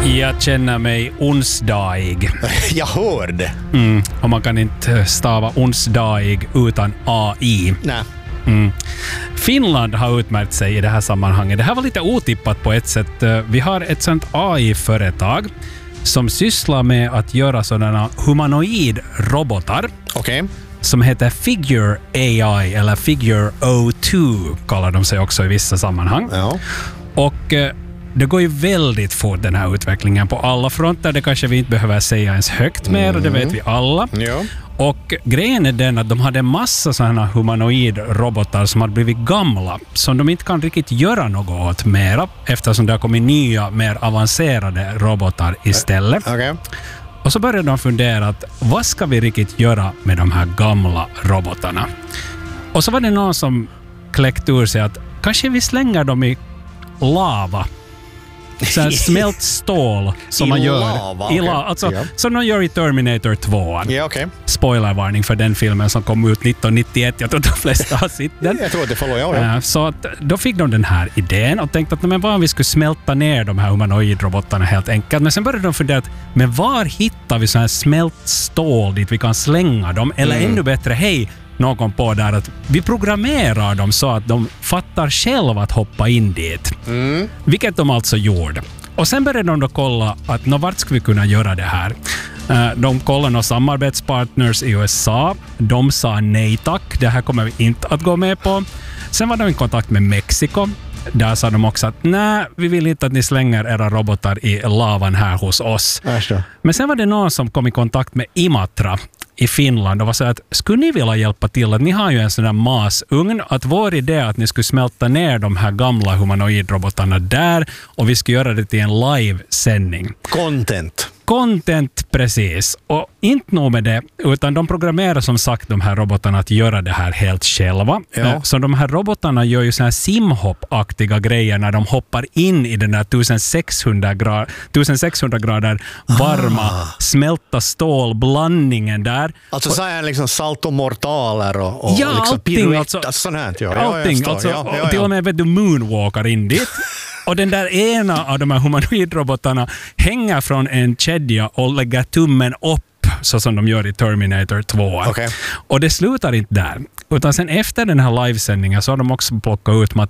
Jag känner mig onsdaig. Jag hör det. Och man kan inte stava onsdaig utan AI. Nej. Finland har utmärkt sig i det här sammanhanget. Det här var lite otippat på ett sätt. Vi har ett sånt AI-företag som sysslar med att göra sådana humanoid-robotar. Okej. Som heter Figure AI eller Figure O2 kallar de sig också i vissa sammanhang. Ja. Och det går ju väldigt fort den här utvecklingen på alla fronter. Det kanske vi inte behöver säga ens högt mer, det vet vi alla. Ja. Och grejen är den att de hade en massa sådana humanoid-robotar som hade blivit gamla som de inte kan riktigt göra något åt mera eftersom det har kommit nya, mer avancerade robotar istället. Okej. Och så började de fundera att vad ska vi riktigt göra med de här gamla robotarna? Och så var det någon som kläckte ur sig att kanske vi slänger dem i lava. Så här smält stål som man gör lava, i okay. alltså, Ja. som de gör i Terminator 2. Ja, okej. Spoilervarning för den filmen som kom ut 1991. Jag tror de flesta har sett den. Jag tror att det får ja. Så att, då fick de den här idén och tänkte att men vad om vi skulle smälta ner de här humanoidrobotarna helt enkelt. Men sen började de fundera att men var hittar vi så här smält stål dit vi kan slänga dem? Eller ännu bättre, hej, någon kom på där att vi programmerar dem så att de fattar själva att hoppa in dit. Vilket de alltså gjorde. Och sen började de då kolla att vart ska vi kunna göra det här? De kollade några samarbetspartners i USA. De sa nej tack, det här kommer vi inte att gå med på. Sen var de i kontakt med Mexiko. Där sa de också att nej, vi vill inte att ni slänger era robotar i lavan här hos oss. Men sen var det någon som kom i kontakt med Imatra i Finland och var så att skulle ni vilja hjälpa till att ni har ju en sån där masugn att vår idé att ni skulle smälta ner de här gamla humanoidrobotarna där och vi skulle göra det till en livesändning. Content, precis. Och inte nog med det, utan de programmerar som sagt de här robotarna att göra det här helt själva. Ja. Så de här robotarna gör ju så här simhopp-aktiga grejer när de hoppar in i den där 1600 grader varma, smälta stålblandningen där. Alltså så är liksom saltomortaler och ja, liksom allting, piruetter, sånt här. Allting, till och med vet du moonwalkar in dit. Och den där ena av de här humanoidrobotarna hänger från en kedja och lägger tummen upp så som de gör i Terminator 2. Okay. Och det slutar inte där. Utan sen efter den här livesändningen så har de också plockat ut